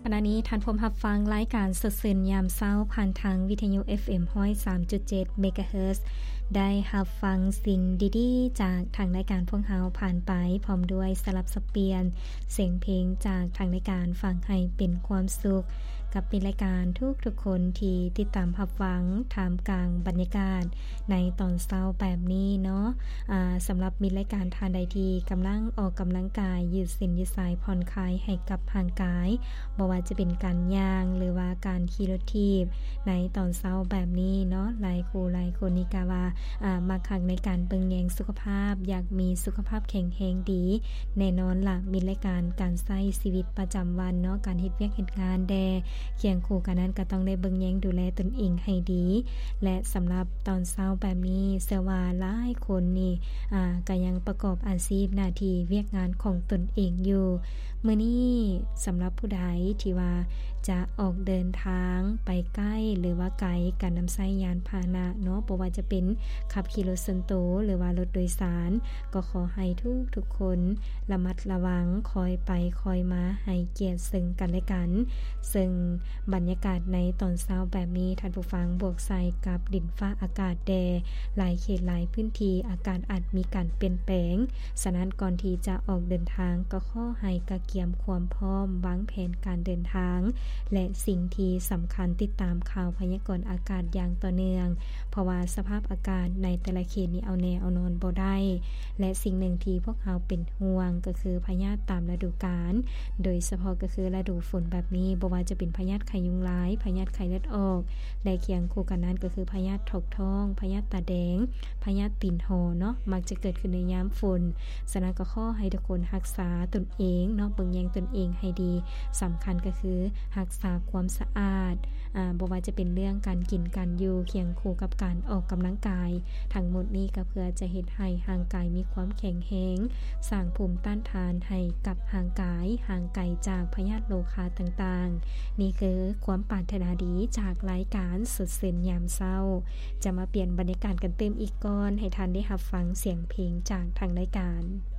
ณะนี้ท่านผู้รับฟังรายการสดชื่นยามเช้าผ่านทางวิทยุ FM 103.7 เมกะเฮิรตซ์ได้รับฟังสิ่งดีๆจากทางรายการพวกเราผ่านไปพร้อมด้วยสลับสับเปลี่ยนเสียงเพลงจากทางรายการฟังให้เป็นความสุขกับเป็นรายการทุกคนที่ติดตามรับฟังท่ามกลางบรรยากาศในตอนเช้าแบบนี้เนาะสำหรับมีรายการทานใดที่กำลังออกกำลังกายยืดเส้นยืดสายผ่อนคลายให้กับร่างกายบ่ว่าจะเป็นการย่างหรือว่าการขี่รถถีบในตอนเช้าแบบนี้เนาะหลายคู่หลายคนนี่ก็ว่ามาคักในการเบิ่งแยงสุขภาพอยากมีสุขภาพแข็งแรงดีแน่นอนล่ะมีรายการการใช้ชีวิตประจำวันเนาะการเฮ็ดเวียกเฮ็ดงานแดเคียงคู่กันนั้นก็ต้องได้เบิ่งแยงดูแลตนเองให้ดีและสำหรับตอนเช้าแบบนี้เชื่อว่าหลายคนนี่ก็ยังประกอบอาชีพหน้าที่เวียกงานของตนเองอยู่มื้อนี้สำหรับผู้ใดที่ว่าจะออกเดินทางไปใกล้หรือว่าไกลการนำใช้ยานพาหนะเนาะบ่ว่าจะเป็นขับขี่รถส่วนตัวหรือว่ารถโดยสารก็ขอให้ทุกคนระมัดระวังคอยไปคอยมาให้เกียรติซึ่งกันและกันซึ่งบรรยากาศในตอนเช้าแบบนี้ท่านผู้ฟังบวกใส่กับดินฟ้าอากาศแดหลายเขตหลายพื้นที่อากาศอาจมีการเปลี่ยนแปลงฉะนั้นก่อนที่จะออกเดินทางก็ขอให้กะเกียมความพร้อมวางแผนการเดินทางและสิ่งที่สำคัญติดตามข่าวพยากรณ์อากาศอย่างต่อเนื่องเพราะว่าสภาพอากาศในแต่ละเขตนี้เอาแน่เอานอนบ่ได้และสิ่งหนึ่งที่พวกเราเป็นห่วงก็คือพยาธิตามฤดูกาลโดยเฉพาะก็คือฤดูฝนแบบนี้บ่ว่าจะเป็นพยาธิไข้ยุงลายพยาธิไข้เลือดออกและเคียงคู่กันนั้นก็คือพยาธิถกท้องพยาธิตาแดงพยาธิตีนหอเนาะมักจะเกิดขึ้นในยามฝนฉะนั้นก็ขอให้ทุกคนรักษาตนเองเนาะเบิ่งแยงตนเองให้ดีสำคัญก็คือรักษาความสะอาดบ่ว่าจะเป็นเรื่องการกินการอยู่เคียงคู่กับการออกกำลังกายทั้งหมดนี้ก็เพื่อจะเฮ็ดให้ร่างกายมีความแข็งแรงสร้างภูมิต้านทานให้กับร่างกายห่างไกลจากพยาธิโรคาต่างๆนี่คือความปรารถนาดีจากรายการสุดเส้นยามเช้าจะมาเปลี่ยนบรรยากาศกันเต็มอีกก่อนให้ท่านได้รับฟังเสียงเพลงจากทางรายการ